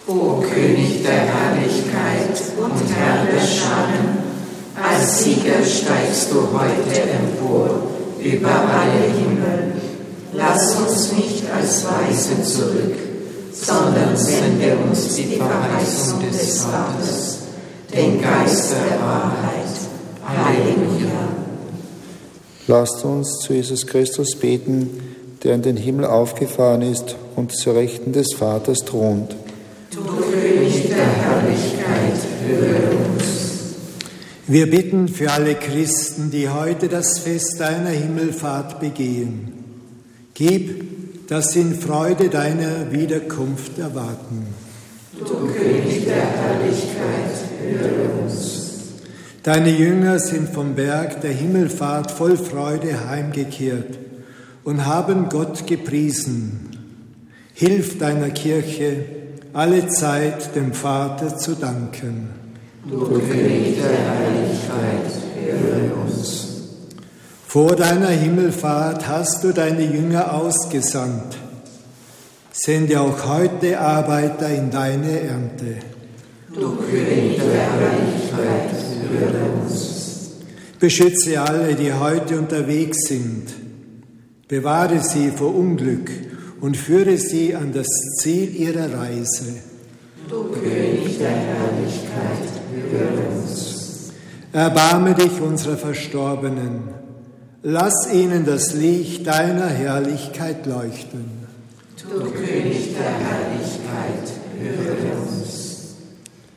O König der Herrlichkeit und Herr der Scharen, als Sieger steigst du heute empor über alle Himmel. Lass uns nicht als Weise zurück, sondern sende uns die Verheißung des Vaters, den Geist der Wahrheit. Halleluja. Lasst uns zu Jesus Christus beten, der in den Himmel aufgefahren ist und zur Rechten des Vaters thront. Du König der Herrlichkeit, höre uns. Wir bitten für alle Christen, die heute das Fest deiner Himmelfahrt begehen. Gib, dass sie in Freude deiner Wiederkunft erwarten. Du König der Herrlichkeit, höre uns. Deine Jünger sind vom Berg der Himmelfahrt voll Freude heimgekehrt und haben Gott gepriesen. Hilf deiner Kirche, alle Zeit dem Vater zu danken. Du König der Herrlichkeit, höre uns. Vor deiner Himmelfahrt hast du deine Jünger ausgesandt. Sende auch heute Arbeiter in deine Ernte. Du König der Herrlichkeit, höre uns. Beschütze alle, die heute unterwegs sind. Bewahre sie vor Unglück und führe sie an das Ziel ihrer Reise. Du König der Herrlichkeit, höre uns. Erbarme dich unserer Verstorbenen. Lass ihnen das Licht deiner Herrlichkeit leuchten. Du König der Herrlichkeit,